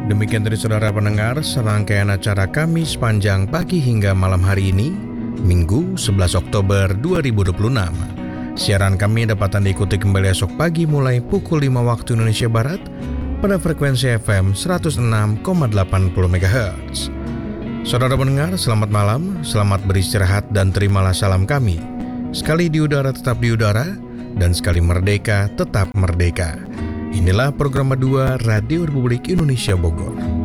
Demikian tadi saudara pendengar, serangkaian acara kami sepanjang pagi hingga malam hari ini, Minggu 11 Oktober 2026. Siaran kami dapat Anda ikuti kembali esok pagi mulai pukul 5 waktu Indonesia Barat pada frekuensi FM 106,80 MHz. Saudara pendengar, selamat malam, selamat beristirahat dan terimalah salam kami. Sekali di udara tetap di udara, dan sekali merdeka tetap merdeka. Inilah program 2 Radio Republik Indonesia Bogor.